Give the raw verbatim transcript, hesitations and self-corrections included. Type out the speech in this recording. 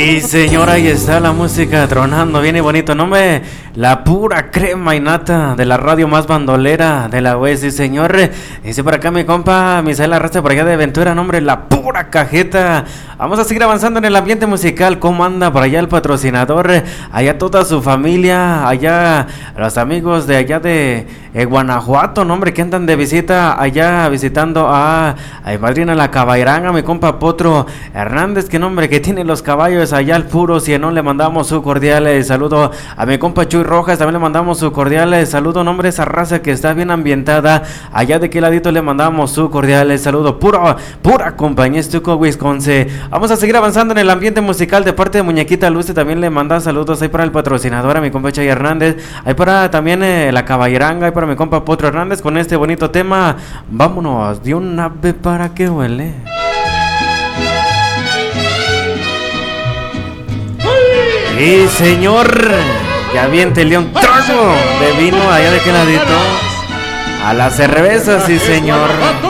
Sí, señora, ahí está la música tronando, bien y bonito, no me, la pura crema y nata de la radio más bandolera de la web, sí, señor. Dice por acá mi compa Misael Arrastre por allá de Ventura, nombre, la pura cajeta. Vamos a seguir avanzando en el ambiente musical. ¿Cómo anda por allá el patrocinador? Allá toda su familia, allá los amigos de allá de eh, Guanajuato, nombre, que andan de visita allá visitando a, a mi madrina la Cabairanga, mi compa Potro Hernández, que nombre, que tiene los caballos allá al puro cienón. Le mandamos su cordial eh, saludo a mi compa Chuy Rojas, también le mandamos su cordial eh, saludo, nombre, esa raza que está bien ambientada allá de qué ladito le mandamos su cordial eh, saludo, pura, pura compañía Estuco Wisconsin. Vamos a seguir avanzando en el ambiente musical de parte de Muñequita Luce, también le manda saludos ahí para el patrocinador, a mi compa Chay Hernández, ahí para también eh, la Caballeranga, ahí para mi compa Potro Hernández con este bonito tema. Vámonos, de un ave para que huele. Sí, señor, ya aviéntele un trago de vino allá de qué ladito. A la cerveza, sí, señor.